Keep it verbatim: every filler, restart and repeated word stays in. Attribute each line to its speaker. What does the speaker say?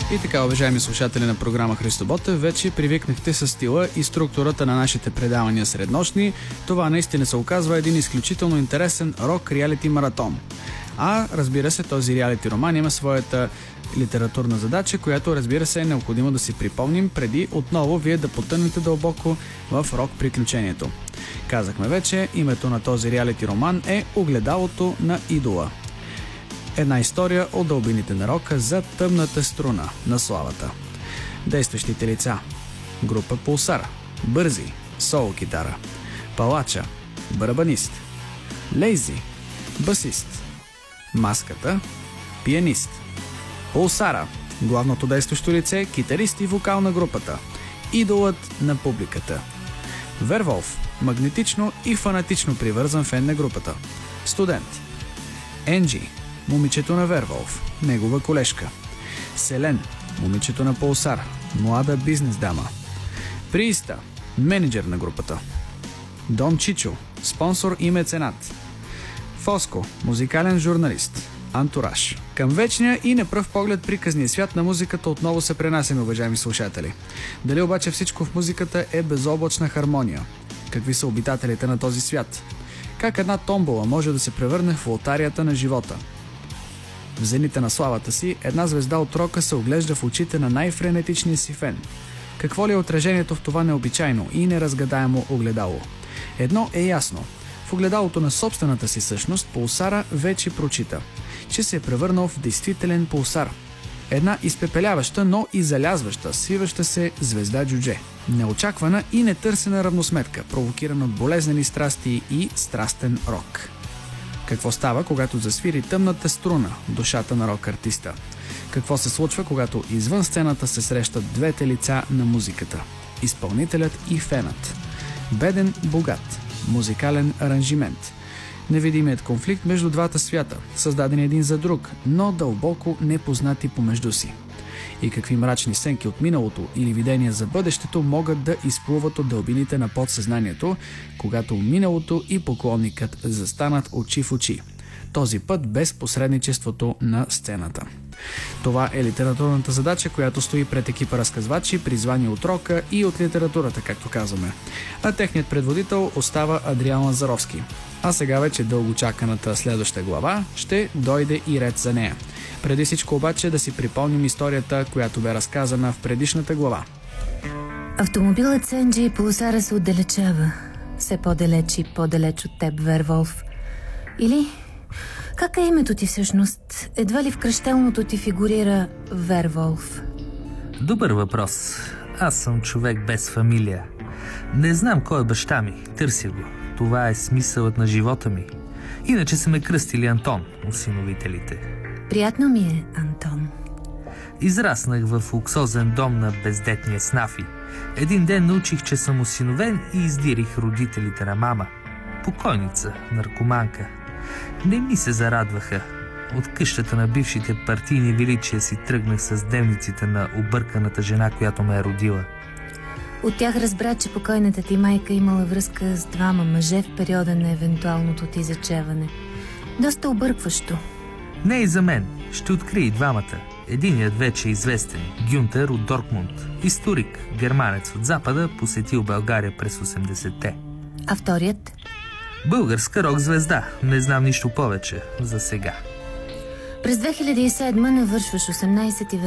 Speaker 1: И така, уважаеми слушатели на програма Христо Ботев, вече привикнахте с стила и структурата на нашите предавания среднощни. Това наистина се оказва един изключително интересен рок-реалити маратон. А, разбира се, този реалити роман има своята литературна задача, която, разбира се, е необходимо да си припомним преди отново вие да потънете дълбоко в рок-приключението. Казахме вече, името на този реалити роман е Огледалото на идола. Една история от дълбините на рока за тъмната струна на славата. Действащите лица: група Пулсар, Бързи, соло китара; Палача, барабанист; Лейзи, басист; Маската, пианист; Пулсара, главното действащо лице, китарист и вокал на групата; идолът на публиката; Верволф, магнетично и фанатично привързан фен на групата; Студент; Енджи, момичето на Верволф, негова колежка; Селен, момичето на Пулсар, млада бизнес дама; Прииста, менеджер на групата; Дон Чичо, спонсор и меценат; Фоско, музикален журналист; Антураж. Към вечния и на пръв поглед приказния свят на музиката отново се пренасяме, уважаеми слушатели. Дали обаче всичко в музиката е безоблачна хармония? Какви са обитателите на този свят? Как една томбола може да се превърне в лотарията на живота? В зените на славата си, една звезда от рока се оглежда в очите на най-френетичния си фен. Какво ли е отражението в това необичайно и неразгадаемо огледало? Едно е ясно. В огледалото на собствената си същност Пулсара вече прочита, че се е превърнал в действителен пулсар. Една изпепеляваща, но и залязваща, свиваща се звезда джудже. Неочаквана и нетърсена равносметка, провокирана от болезнени страсти и страстен рок. Какво става, когато засвири тъмната струна, душата на рок-артиста? Какво се случва, когато извън сцената се срещат двете лица на музиката – изпълнителят и фенът? Беден, богат, музикален аранжимент. Невидимият конфликт между двата свята, създадени един за друг, но дълбоко непознати помежду си. И какви мрачни сенки от миналото или видения за бъдещето могат да изплуват от дълбините на подсъзнанието, когато миналото и поклонникът застанат очи в очи. Този път без посредничеството на сцената. Това е литературната задача, която стои пред екипа разказвачи, призвани от рока и от литературата, както казваме. А техният предводител остава Адриан Лазаровски. А сега вече дълго чаканата следваща глава ще дойде и ред за нея. Преди всичко обаче да си припомним историята, която бе разказана в предишната глава.
Speaker 2: Автомобилът с Енджи и Пулсара се отдалечава. Все по-далеч и по-далеч от теб, Верволф. Или... как е името ти всъщност? Едва ли в кръщелното ти фигурира Верволф?
Speaker 3: Добър въпрос. Аз съм човек без фамилия. Не знам кой е баща ми. Търся го. Това е смисълът на живота ми. Иначе са ме кръстили Антон, осиновителите.
Speaker 2: Приятно ми е, Антон.
Speaker 3: Израснах в луксозен дом на бездетния Снафи. Един ден научих, че съм осиновен и издирих родителите на мама. Покойница, наркоманка. Не ми се зарадваха. От къщата на бившите партийни величия си тръгнах с дневниците на обърканата жена, която ме е родила.
Speaker 2: От тях разбра, че покойната ти майка имала връзка с двама мъже в периода на евентуалното ти зачеване. Доста объркващо.
Speaker 3: Не и за мен. Ще открия и двамата. Единият вече е известен. Гюнтер от Дортмунд. Историк, германец от Запада, посетил България през осемдесетте.
Speaker 2: А вторият?
Speaker 3: Българска рок-звезда. Не знам нищо повече за сега.
Speaker 2: През две хиляди и седма навършваш осемнайсет и